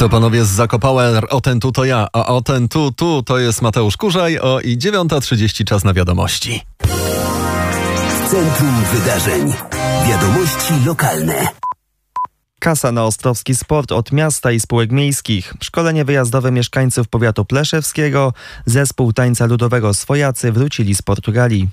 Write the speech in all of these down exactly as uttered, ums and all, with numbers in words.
To panowie z Zakopower, o ten tu to ja, a o ten tu tu to jest Mateusz Kurzaj, o i dziewiąta trzydzieści czas na wiadomości. Centrum Wydarzeń. Wiadomości lokalne. Kasa na ostrowski sport od miasta i spółek miejskich. Szkolenie wyjazdowe mieszkańców powiatu pleszewskiego. Zespół tańca ludowego Swojacy wrócili z Portugalii.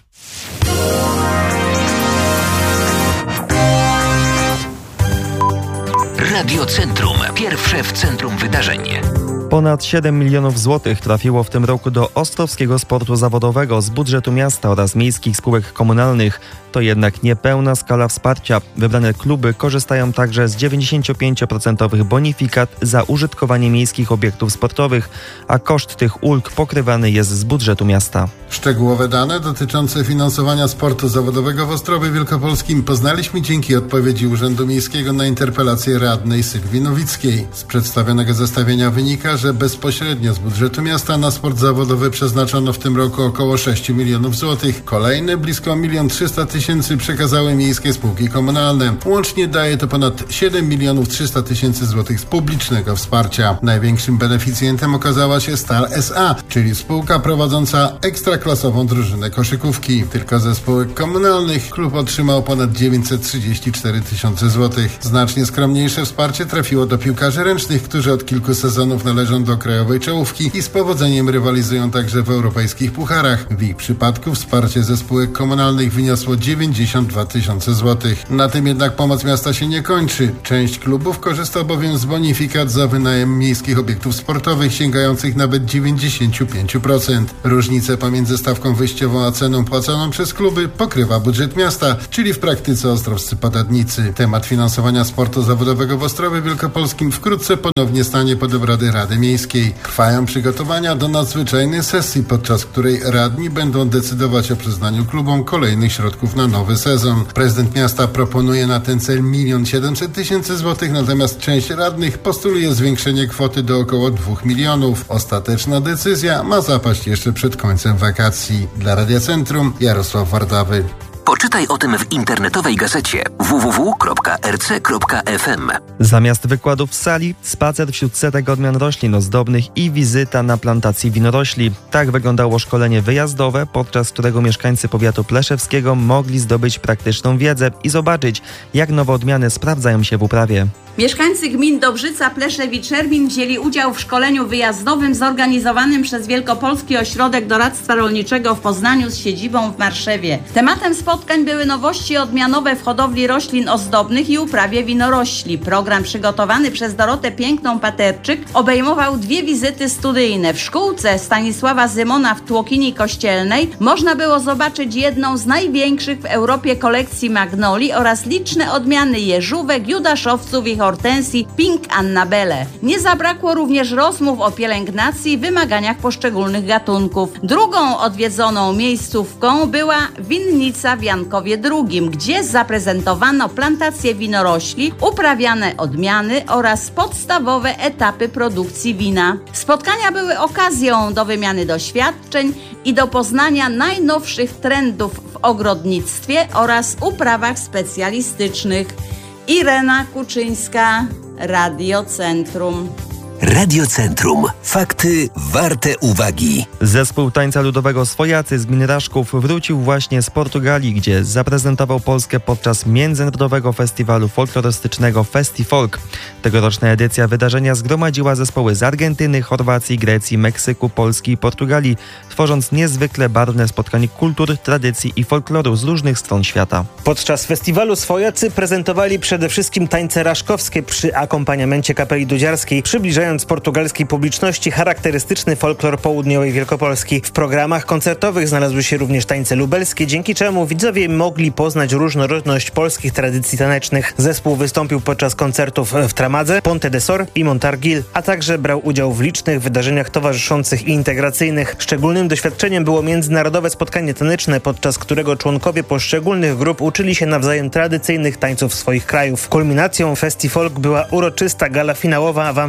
Radio Centrum. Pierwsze w centrum wydarzeń. Ponad siedem milionów złotych trafiło w tym roku do ostrowskiego sportu zawodowego z budżetu miasta oraz miejskich spółek komunalnych. To jednak niepełna skala wsparcia. Wybrane kluby korzystają także z dziewięćdziesiąt pięć procent bonifikat za użytkowanie miejskich obiektów sportowych, a koszt tych ulg pokrywany jest z budżetu miasta. Szczegółowe dane dotyczące finansowania sportu zawodowego w Ostrowie Wielkopolskim poznaliśmy dzięki odpowiedzi Urzędu Miejskiego na interpelację radnej Sylwii Nowickiej. Z przedstawionego zestawienia wynika, że bezpośrednio z budżetu miasta na sport zawodowy przeznaczono w tym roku około sześć milionów złotych. Kolejne blisko milion trzysta tysięcy przekazały miejskie spółki komunalne. Łącznie daje to ponad siedem milionów trzysta tysięcy złotych z publicznego wsparcia. Największym beneficjentem okazała się Stal S A, czyli spółka prowadząca ekstraklasową drużynę koszykówki. Tylko ze spółek komunalnych klub otrzymał ponad dziewięćset trzydzieści cztery tysiące złotych. Znacznie skromniejsze wsparcie trafiło do piłkarzy ręcznych, którzy od kilku sezonów należą do krajowej czołówki i z powodzeniem rywalizują także w europejskich pucharach. W ich przypadku wsparcie ze spółek komunalnych wyniosło dziewięćdziesiąt dwa tysiące złotych. Na tym jednak pomoc miasta się nie kończy. Część klubów korzysta bowiem z bonifikat za wynajem miejskich obiektów sportowych sięgających nawet dziewięćdziesiąt pięć procent. Różnicę pomiędzy stawką wyjściową a ceną płaconą przez kluby pokrywa budżet miasta, czyli w praktyce ostrowscy podatnicy. Temat finansowania sportu zawodowego w Ostrowie Wielkopolskim wkrótce ponownie stanie pod obrady Rady Miejskiej. Trwają przygotowania do nadzwyczajnej sesji, podczas której radni będą decydować o przyznaniu klubom kolejnych środków na nowy sezon. Prezydent miasta proponuje na ten cel milion siedemset tysięcy złotych, natomiast część radnych postuluje zwiększenie kwoty do około dwóch milionów. Ostateczna decyzja ma zapaść jeszcze przed końcem wakacji. Dla Radia Centrum Jarosław Wardawy. Poczytaj o tym w internetowej gazecie w w w kropka r c kropka f m. Zamiast wykładów w sali, spacer wśród setek odmian roślin ozdobnych i wizyta na plantacji winorośli. Tak wyglądało szkolenie wyjazdowe, podczas którego mieszkańcy powiatu pleszewskiego mogli zdobyć praktyczną wiedzę i zobaczyć, jak nowe odmiany sprawdzają się w uprawie. Mieszkańcy gmin Dobrzyca, Pleszew i Czerwin wzięli udział w szkoleniu wyjazdowym zorganizowanym przez Wielkopolski Ośrodek Doradztwa Rolniczego w Poznaniu z siedzibą w Marszewie. Tematem spotkań były nowości odmianowe w hodowli roślin ozdobnych i uprawie winorośli. Program przygotowany przez Dorotę Piękną-Paterczyk obejmował dwie wizyty studyjne. W szkółce Stanisława Zymona w Tłokini Kościelnej można było zobaczyć jedną z największych w Europie kolekcji magnolii oraz liczne odmiany jeżówek, judaszowców i hortensji Pink Annabelle. Nie zabrakło również rozmów o pielęgnacji i wymaganiach poszczególnych gatunków. Drugą odwiedzoną miejscówką była winnica w Jankowie drugim, gdzie zaprezentowano plantacje winorośli, uprawiane odmiany oraz podstawowe etapy produkcji wina. Spotkania były okazją do wymiany doświadczeń i do poznania najnowszych trendów w ogrodnictwie oraz uprawach specjalistycznych. Irena Kuczyńska, Radio Centrum. Radio Centrum. Fakty warte uwagi. Zespół tańca ludowego Swojacy z gminy Raszków wrócił właśnie z Portugalii, gdzie zaprezentował Polskę podczas międzynarodowego festiwalu folklorystycznego FestiFolk. Tegoroczna edycja wydarzenia zgromadziła zespoły z Argentyny, Chorwacji, Grecji, Meksyku, Polski i Portugalii, tworząc niezwykle barwne spotkanie kultur, tradycji i folkloru z różnych stron świata. Podczas festiwalu Swojacy prezentowali przede wszystkim tańce raszkowskie przy akompaniamencie kapeli dudziarskiej, przybliżając portugalskiej publiczności charakterystyczny folklor południowej Wielkopolski. W programach koncertowych znalazły się również tańce lubelskie, dzięki czemu widzowie mogli poznać różnorodność polskich tradycji tanecznych. Zespół wystąpił podczas koncertów w Tramadze, Ponte de Sor i Montargil, a także brał udział w licznych wydarzeniach towarzyszących i integracyjnych. Szczególnym doświadczeniem było międzynarodowe spotkanie taneczne, podczas którego członkowie poszczególnych grup uczyli się nawzajem tradycyjnych tańców swoich krajów. Kulminacją FestiFolk była uroczysta gala finałowa w amfiteatrze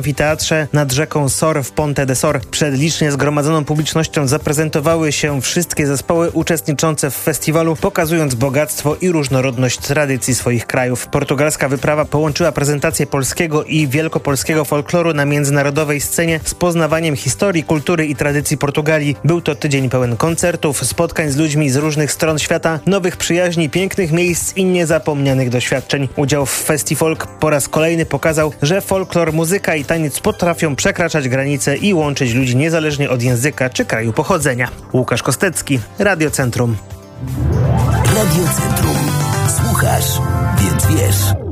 Teatrze nad rzeką Sor w Ponte de Sor. Przed licznie zgromadzoną publicznością zaprezentowały się wszystkie zespoły uczestniczące w festiwalu, pokazując bogactwo i różnorodność tradycji swoich krajów. Portugalska wyprawa połączyła prezentację polskiego i wielkopolskiego folkloru na międzynarodowej scenie z poznawaniem historii, kultury i tradycji Portugalii. Był to tydzień pełen koncertów, spotkań z ludźmi z różnych stron świata, nowych przyjaźni, pięknych miejsc i niezapomnianych doświadczeń. Udział w Festifolk po raz kolejny pokazał, że folklor, muzyka i taniec potrafią przekraczać granice i łączyć ludzi niezależnie od języka czy kraju pochodzenia. Łukasz Kostecki, Radio Centrum. Radio Centrum. Słuchasz, więc wiesz.